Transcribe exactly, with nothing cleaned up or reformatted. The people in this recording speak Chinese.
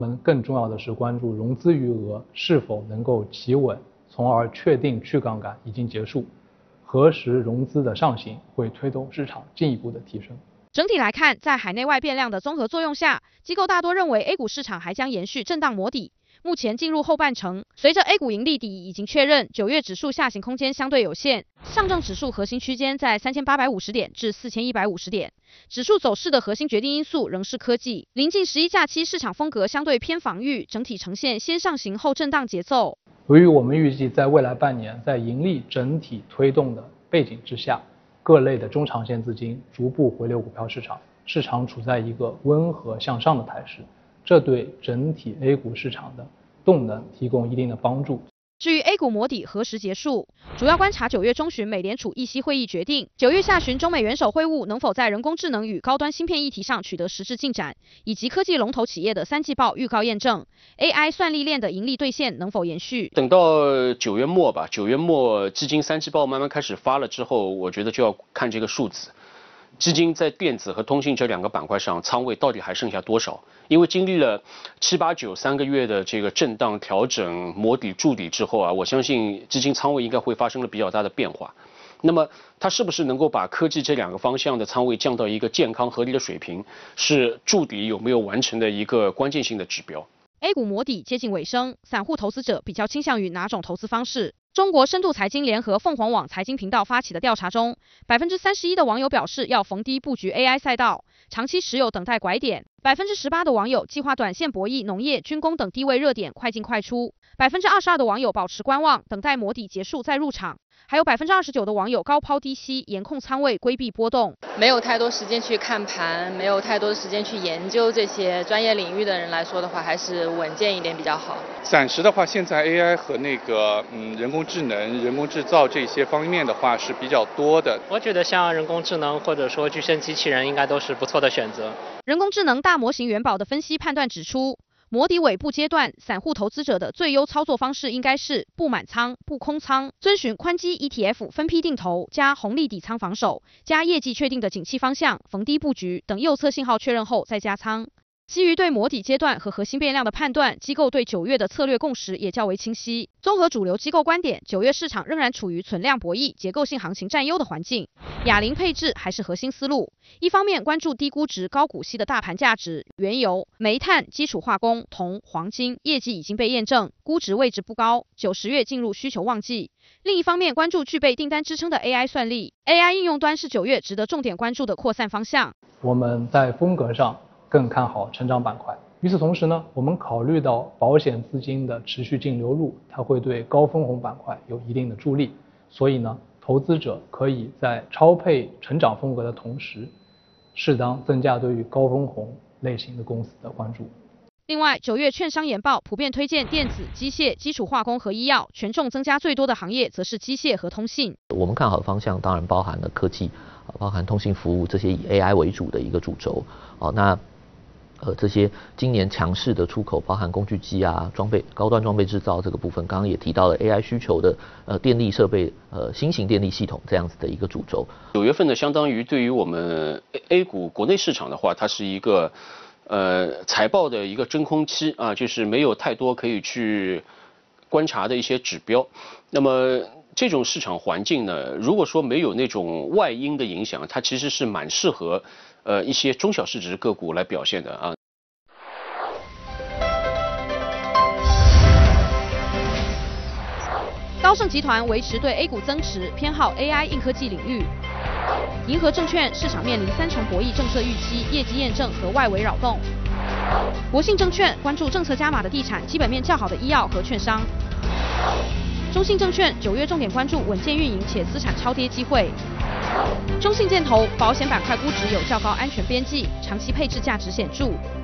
我们更重要的是关注融资余额是否能够企稳，从而确定去杠杆已经结束。何时融资的上行会推动市场进一步的提升。 整体来看，在海内外变量的综合作用下，机构大多认为 A 股市场还将延续震荡磨底。目前进入后半程，随着 A 股盈利底已经确认，九月指数下行空间相对有限，上证指数核心区间在三千八百五十点至四千一百五十点。指数走势的核心决定因素仍是科技。临近十一假期，市场风格相对偏防御，整体呈现先上行后震荡节奏。 由于我们预计在未来半年，在盈利整体推动的背景之下，各类的中长线资金逐步回流股票市场，市场处在一个温和向上的态势。这对整体 A 股市场的动能提供一定的帮助。 至于 A 股磨底何时结束，主要观察九月中旬美联储议息会议决定，九月下旬中美元首会晤能否在人工智能与高端芯片议题上取得实质进展，以及科技龙头企业的三季报预告验证 ，A I 算力链的盈利兑现能否延续。 等到九月末吧，九月末基金三季报慢慢开始发了之后，我觉得就要看这个数字。基金在电子和通信这两个板块上仓位到底还剩下多少？因为经历了七八九三个月的这个震荡调整、磨底筑底之后啊，我相信基金仓位应该会发生了比较大的变化。那么它是不是能够把科技这两个方向的仓位降到一个健康合理的水平，是筑底有没有完成的一个关键性的指标。 A 股磨底接近尾声，散户投资者比较倾向于哪种投资方式？中国深度财经联合凤凰网财经频道发起的调查中， 百分之三十一 的网友表示要逢低布局 A I 赛道，长期持有等待拐点。 百分之十八 的网友计划短线博弈农业、军工等低位热点快进快出。 百分之二十二 的网友保持观望，等待磨底结束再入场。还有 百分之二十九 的网友高抛低吸，严控仓位，规避波动。 没有太多时间去看盘，没有太多的时间去研究这些专业领域的人来说的话，还是稳健一点比较好。 暂时的话，现在 A I 和那个嗯人工智能、人工制造这些方面的话是比较多的。 我觉得像人工智能或者说具身机器人应该都是不错的选择。 人工智能大模型元宝的分析判断指出，磨底尾部阶段，散户投资者的最优操作方式应该是不满仓、不空仓，遵循宽基 E T F 分批定投加红利底仓防守加业绩确定的景气方向，逢低布局，等右侧信号确认后再加仓。基于对磨底阶段和核心变量的判断，机构对九月的策略共识也较为清晰。综合主流机构观点，九月市场仍然处于存量博弈、结构性行情占优的环境，哑铃配置还是核心思路。一方面关注低估值、高股息的大盘价值，原油、煤炭、基础化工、铜、黄金业绩已经被验证，估值位置不高，九十月进入需求旺季。另一方面关注具备订单支撑的 A I 算力 ，A I 应用端是九月值得重点关注的扩散方向。 我们在风格上更看好成长板块。与此同时呢，我们考虑到保险资金的持续净流入，它会对高分红板块有一定的助力，所以呢，投资者可以在超配成长风格的同时，适当增加对于高分红类型的公司的关注。 另外，九月券商研报普遍推荐电子、机械、基础化工和医药，权重增加最多的行业则是机械和通信。 我们看好的方向当然包含了科技，包含通信服务这些以 A I 为主的一个主轴。哦，那呃，这些今年强势的出口，包含工具机啊、装备、高端装备制造这个部分，刚刚也提到了 A I 需求的呃电力设备、呃新型电力系统这样子的一个主轴。 九月份呢，相当于对于我们 A 股国内市场的话，它是一个呃财报的一个真空期啊，就是没有太多可以去观察的一些指标。那么这种市场环境呢，如果说没有那种外因的影响，它其实是蛮适合呃一些中小市值个股来表现的啊。 高盛集团维持对 A 股增持，偏好 A I 硬科技领域。银河证券市场面临三重博弈政策预期、业绩验证和外围扰动。国信证券关注政策加码的地产、基本面较好的医药和券商。中信证券九月重点关注稳健运营且资产超跌机会。中信建投保险板块估值有较高安全边际，长期配置价值显著。